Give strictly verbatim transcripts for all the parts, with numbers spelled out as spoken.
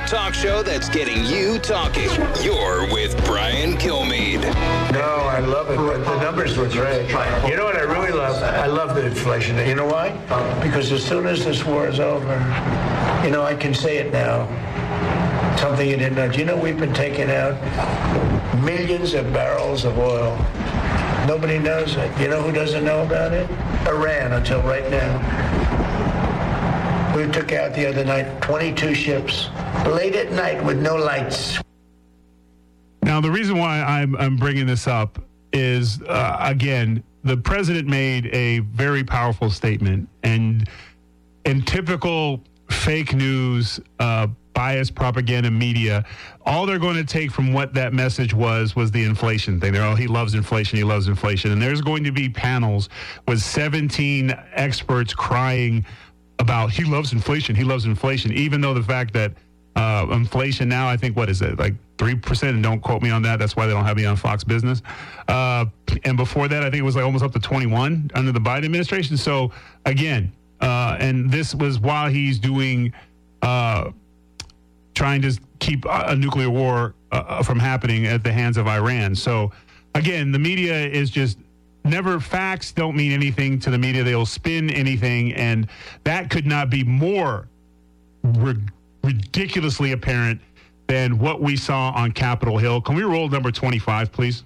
talk show that's getting you talking. You're with Brian Kilmeade. No, I love it, but the numbers were great. You know what I really love? I love the inflation. You know why? Because as soon as this war is over, you know, I can say it now. Something you didn't know. Do you know we've been taking out millions of barrels of oil? Nobody knows it. You know who doesn't know about it? Iran, until right now. We took out the other night twenty-two ships, late at night with no lights. Now, the reason why I'm, I'm bringing this up is, uh, again, the president made a very powerful statement. And in typical fake news, uh, biased propaganda media, all they're going to take from what that message was was the inflation thing. They're, oh, he loves inflation, he loves inflation. And there's going to be panels with seventeen experts crying about he loves inflation, he loves inflation, even though the fact that uh, inflation now, I think, what is it, like three percent, and don't quote me on that, that's why they don't have me on Fox Business. Uh, and before that, I think it was like almost up to twenty-one under the Biden administration. So, again, uh, and this was while he's doing, uh, trying to keep a nuclear war uh, from happening at the hands of Iran. So, again, the media is just, never, facts don't mean anything to the media. They'll spin anything, and that could not be more ri- ridiculously apparent than what we saw on Capitol Hill. Can we roll number twenty-five, please?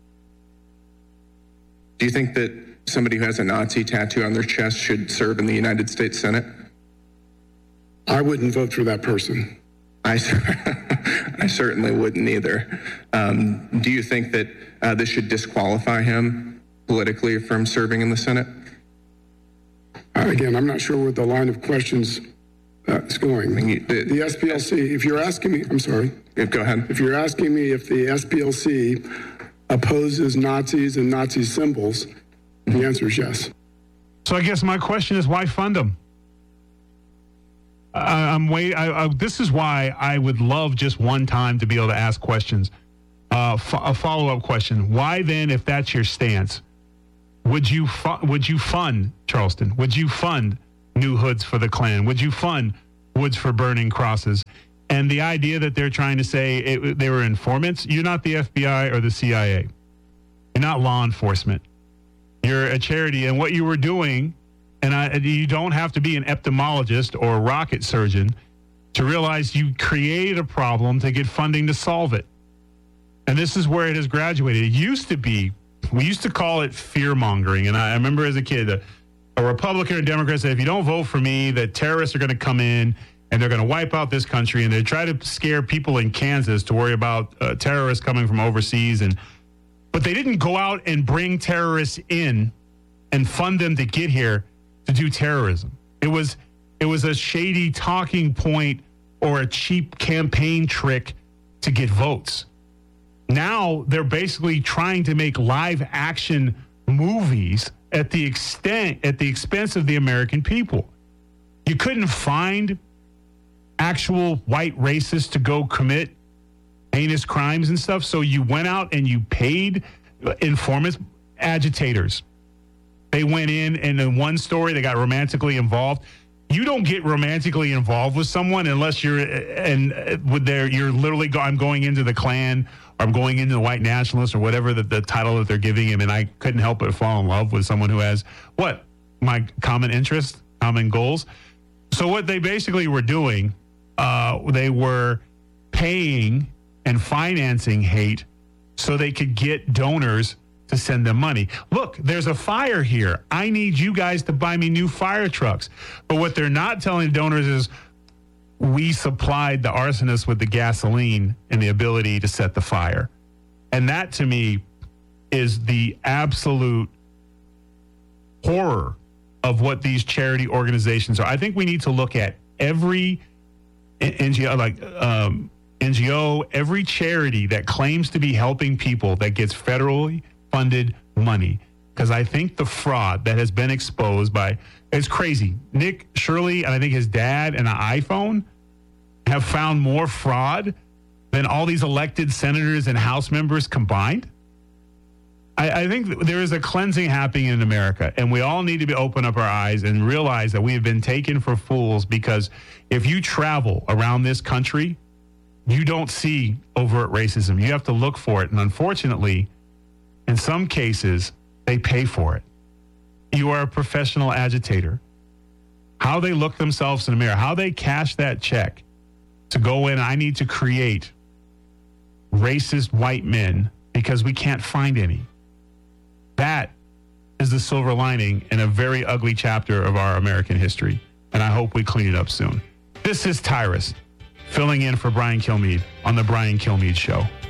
Do you think that somebody who has a Nazi tattoo on their chest should serve in the United States Senate? I wouldn't vote for that person. I, I certainly wouldn't either. Um, do you think that uh, this should disqualify him politically from serving in the Senate? Uh, again, I'm not sure where the line of questions uh, is going. I mean, you, the, the S P L C, if you're asking me, I'm sorry. Yeah, go ahead. If you're asking me if the S P L C opposes Nazis and Nazi symbols, mm-hmm. the answer is yes. So I guess my question is, why fund them? I, I'm wait. I, I, this is why I would love just one time to be able to ask questions. Uh, f- a follow-up question. Why then, if that's your stance, would you fu- would you fund Charleston? Would you fund new hoods for the Klan? Would you fund woods for burning crosses? And the idea that they're trying to say it, they were informants, you're not the F B I or the C I A. You're not law enforcement. You're a charity. And what you were doing, and I, you don't have to be an epidemiologist or a rocket surgeon to realize you created a problem to get funding to solve it. And this is where it has graduated. It used to be, we used to call it fear-mongering. And I, I remember as a kid, a, a Republican or Democrat said, if you don't vote for me, that terrorists are going to come in and they're going to wipe out this country. And they try to scare people in Kansas to worry about uh, terrorists coming from overseas. And But they didn't go out and bring terrorists in and fund them to get here to do terrorism. It was, it was a shady talking point or a cheap campaign trick to get votes. Now they're basically trying to make live action movies at the extent, at the expense of the American people. You couldn't find actual white racists to go commit heinous crimes and stuff, so you went out and you paid informants, agitators. They went in, and in one story, they got romantically involved. You don't get romantically involved with someone unless you're and with their you're literally go, I'm going into the Klan, or I'm going into the white nationalist, or whatever the, the title that they're giving him, and I couldn't help but fall in love with someone who has what my common interests, common goals. So what they basically were doing, uh, they were paying and financing hate so they could get donors to send them money. Look, there's a fire here. I need you guys to buy me new fire trucks. But what they're not telling donors is we supplied the arsonists with the gasoline and the ability to set the fire. And that, to me, is the absolute horror of what these charity organizations are. I think we need to look at every N G O, like um, N G O, every charity that claims to be helping people that gets federally funded money, because I think the fraud that has been exposed by, it's crazy. Nick Shirley and I think his dad and an iPhone have found more fraud than all these elected senators and House members combined. I, I think there is a cleansing happening in America, and we all need to be open up our eyes and realize that we have been taken for fools, because if you travel around this country you don't see overt racism. You have to look for it. And unfortunately, in some cases, they pay for it. You are a professional agitator. How they look themselves in the mirror, how they cash that check to go in, I need to create racist white men because we can't find any. That is the silver lining in a very ugly chapter of our American history. And I hope we clean it up soon. This is Tyrus, filling in for Brian Kilmeade on The Brian Kilmeade Show.